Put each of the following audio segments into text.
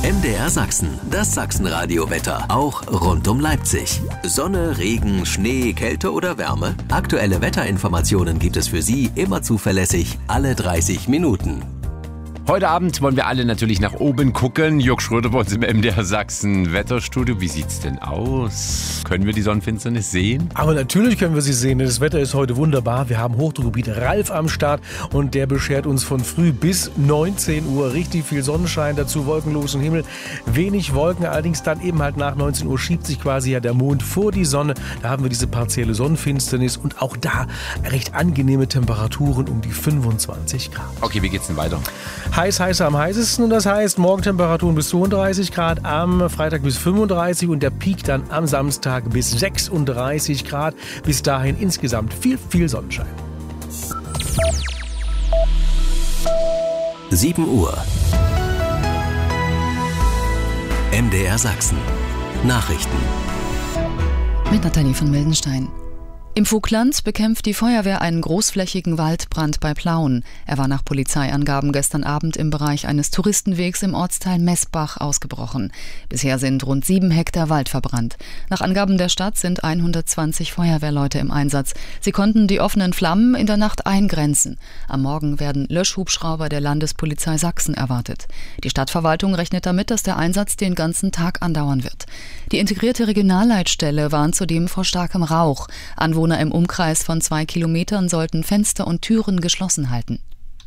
MDR Sachsen, das Sachsenradio-Wetter, auch rund um Leipzig. Sonne, Regen, Schnee, Kälte oder Wärme? Aktuelle Wetterinformationen gibt es für Sie immer zuverlässig, alle 30 Minuten. Heute Abend wollen wir alle natürlich nach oben gucken. Jörg Schröder bei uns im MDR Sachsen Wetterstudio. Wie sieht's denn aus? Können wir die Sonnenfinsternis sehen? Aber natürlich können wir sie sehen. Das Wetter ist heute wunderbar. Wir haben Hochdruckgebiet Ralf am Start und der beschert uns von früh bis 19 Uhr richtig viel Sonnenschein. Dazu wolkenlosen Himmel, wenig Wolken. Allerdings dann eben halt nach 19 Uhr schiebt sich quasi ja der Mond vor die Sonne. Da haben wir diese partielle Sonnenfinsternis und auch da recht angenehme Temperaturen um die 25 Grad. Okay, wie geht's denn weiter? Heißer am heißesten und das heißt Morgentemperaturen bis 32 Grad, am Freitag bis 35 und der Peak dann am Samstag bis 36 Grad. Bis dahin insgesamt viel Sonnenschein. 7 Uhr. MDR Sachsen. Nachrichten. Mit Nathalie von Mildenstein. Im Vogtland bekämpft die Feuerwehr einen großflächigen Waldbrand bei Plauen. Er war nach Polizeiangaben gestern Abend im Bereich eines Touristenwegs im Ortsteil Messbach ausgebrochen. Bisher sind rund 7 Hektar Wald verbrannt. Nach Angaben der Stadt sind 120 Feuerwehrleute im Einsatz. Sie konnten die offenen Flammen in der Nacht eingrenzen. Am Morgen werden Löschhubschrauber der Landespolizei Sachsen erwartet. Die Stadtverwaltung rechnet damit, dass der Einsatz den ganzen Tag andauern wird. Die integrierte Regionalleitstelle warnt zudem vor starkem Rauch. Anwohner im Umkreis von 2 Kilometern sollten Fenster und Türen geschlossen halten.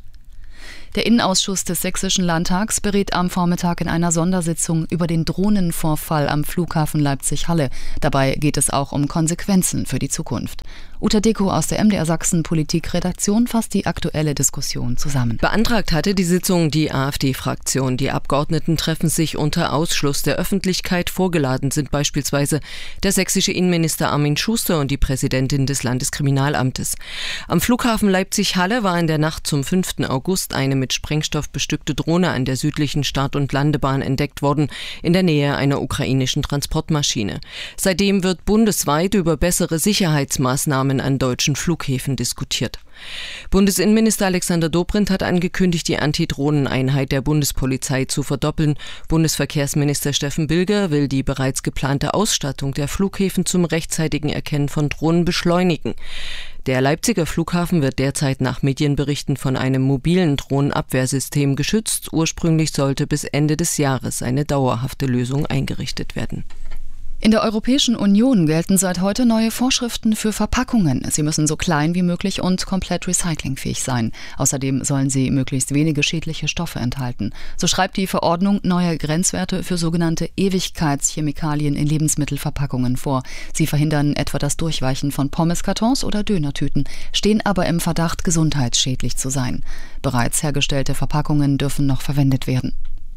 Der Innenausschuss des Sächsischen Landtags berät am Vormittag in einer Sondersitzung über den Drohnenvorfall am Flughafen Leipzig-Halle. Dabei geht es auch um Konsequenzen für die Zukunft. Uta Deko aus der MDR Sachsen Politikredaktion fasst die aktuelle Diskussion zusammen. Beantragt hatte die Sitzung die AfD-Fraktion. Die Abgeordneten treffen sich unter Ausschluss der Öffentlichkeit. Vorgeladen sind beispielsweise der sächsische Innenminister Armin Schuster und die Präsidentin des Landeskriminalamtes. Am Flughafen Leipzig-Halle war in der Nacht zum 5. August eine mit Sprengstoff bestückte Drohne an der südlichen Start- und Landebahn entdeckt worden, in der Nähe einer ukrainischen Transportmaschine. Seitdem wird bundesweit über bessere Sicherheitsmaßnahmen an deutschen Flughäfen diskutiert. Bundesinnenminister Alexander Dobrindt hat angekündigt, die Antidrohneneinheit der Bundespolizei zu verdoppeln. Bundesverkehrsminister Steffen Bilger will die bereits geplante Ausstattung der Flughäfen zum rechtzeitigen Erkennen von Drohnen beschleunigen. Der Leipziger Flughafen wird derzeit nach Medienberichten von einem mobilen Drohnenabwehrsystem geschützt. Ursprünglich sollte bis Ende des Jahres eine dauerhafte Lösung eingerichtet werden. In der Europäischen Union gelten seit heute neue Vorschriften für Verpackungen. Sie müssen so klein wie möglich und komplett recyclingfähig sein. Außerdem sollen sie möglichst wenige schädliche Stoffe enthalten. So schreibt die Verordnung neue Grenzwerte für sogenannte Ewigkeitschemikalien in Lebensmittelverpackungen vor. Sie verhindern etwa das Durchweichen von Pommeskartons oder Dönertüten, stehen aber im Verdacht, gesundheitsschädlich zu sein. Bereits hergestellte Verpackungen dürfen noch verwendet werden.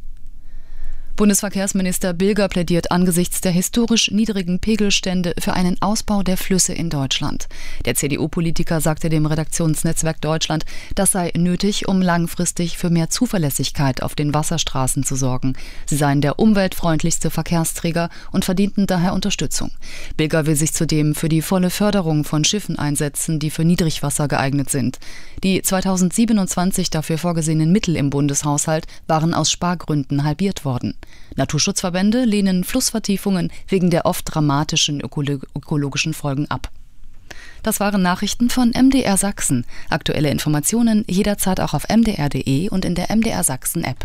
Bundesverkehrsminister Bilger plädiert angesichts der historisch niedrigen Pegelstände für einen Ausbau der Flüsse in Deutschland. Der CDU-Politiker sagte dem Redaktionsnetzwerk Deutschland, das sei nötig, um langfristig für mehr Zuverlässigkeit auf den Wasserstraßen zu sorgen. Sie seien der umweltfreundlichste Verkehrsträger und verdienten daher Unterstützung. Bilger will sich zudem für die volle Förderung von Schiffen einsetzen, die für Niedrigwasser geeignet sind. Die 2027 dafür vorgesehenen Mittel im Bundeshaushalt waren aus Spargründen halbiert worden. Naturschutzverbände lehnen Flussvertiefungen wegen der oft dramatischen ökologischen Folgen ab. Das waren Nachrichten von MDR Sachsen. Aktuelle Informationen jederzeit auch auf mdr.de und in der MDR Sachsen App.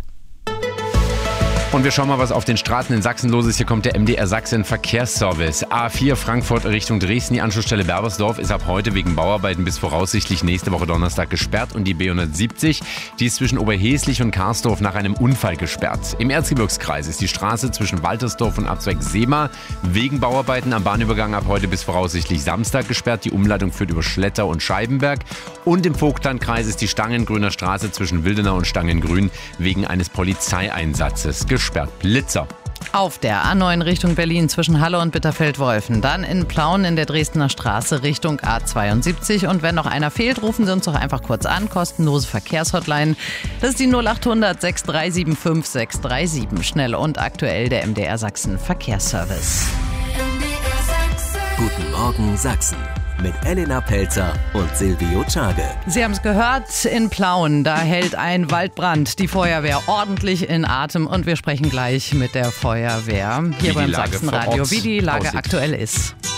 Und wir schauen mal, was auf den Straßen in Sachsen los ist. Hier kommt der MDR Sachsen Verkehrsservice. A4 Frankfurt Richtung Dresden. Die Anschlussstelle Berbersdorf ist ab heute wegen Bauarbeiten bis voraussichtlich nächste Woche Donnerstag gesperrt. Und die B170, die ist zwischen Oberheslich und Karsdorf nach einem Unfall gesperrt. Im Erzgebirgskreis ist die Straße zwischen Waltersdorf und Abzweig Seema wegen Bauarbeiten am Bahnübergang ab heute bis voraussichtlich Samstag gesperrt. Die Umleitung führt über Schletter und Scheibenberg. Und im Vogtlandkreis ist die Stangengrüner Straße zwischen Wildenau und Stangengrün wegen eines Polizeieinsatzes gesperrt. Blitzer. Auf der A9 Richtung Berlin zwischen Halle und Bitterfeld-Wolfen. Dann in Plauen in der Dresdner Straße Richtung A72. Und wenn noch einer fehlt, rufen Sie uns doch einfach kurz an. Kostenlose Verkehrshotline. Das ist die 0800 6375 637. Schnell und aktuell der MDR Sachsen Verkehrsservice. Guten Morgen Sachsen. mit Elena Pelzer und Silvio Czage. Sie haben es gehört, in Plauen, da hält ein Waldbrand die Feuerwehr ordentlich in Atem und wir sprechen gleich mit der Feuerwehr hier beim Sachsenradio, wie die Lage aktuell ist.